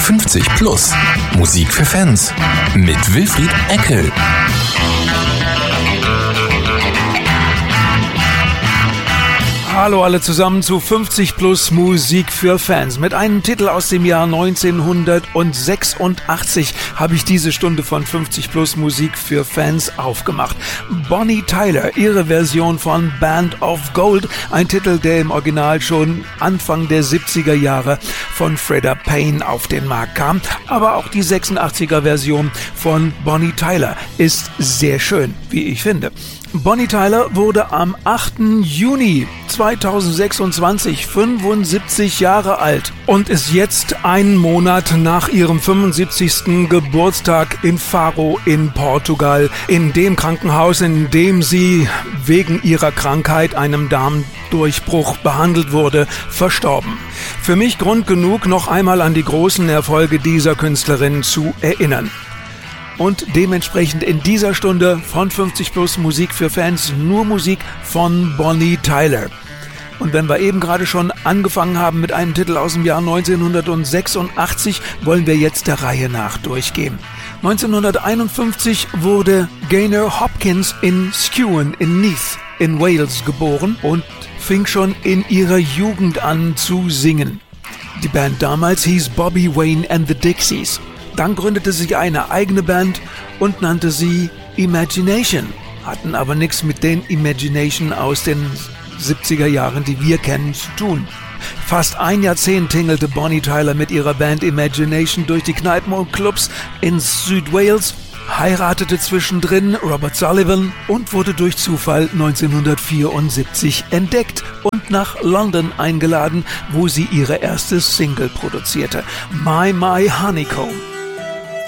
50 plus Musik für Fans mit Wilfried Eckel. Hallo alle zusammen zu 50 plus Musik für Fans. Mit einem Titel aus dem Jahr 1986 habe ich diese Stunde von 50 plus Musik für Fans aufgemacht. Bonnie Tyler, ihre Version von Band of Gold, ein Titel, der im Original schon Anfang der 70er Jahre von Freda Payne auf den Markt kam. Aber auch die 86er Version von Bonnie Tyler ist sehr schön, wie ich finde. Bonnie Tyler wurde am 8. Juni 2026 75 Jahre alt und ist jetzt einen Monat nach ihrem 75. Geburtstag in Faro in Portugal, in dem Krankenhaus, in dem sie wegen ihrer Krankheit, einem Darmdurchbruch, behandelt wurde, verstorben. Für mich Grund genug, noch einmal an die großen Erfolge dieser Künstlerin zu erinnern. Und dementsprechend in dieser Stunde von 50 plus Musik für Fans nur Musik von Bonnie Tyler. Und wenn wir eben gerade schon angefangen haben mit einem Titel aus dem Jahr 1986, wollen wir jetzt der Reihe nach durchgehen. 1951 wurde Gaynor Hopkins in Skewen in Neath in Wales geboren und fing schon in ihrer Jugend an zu singen. Die Band damals hieß Bobby Wayne and the Dixies. Dann gründete sie eine eigene Band und nannte sie Imagination, hatten aber nichts mit den Imagination aus den 70er Jahren, die wir kennen, zu tun. Fast ein Jahrzehnt tingelte Bonnie Tyler mit ihrer Band Imagination durch die Kneipen und Clubs in Südwales, heiratete zwischendrin Robert Sullivan und wurde durch Zufall 1974 entdeckt und nach London eingeladen, wo sie ihre erste Single produzierte, My Honeycomb.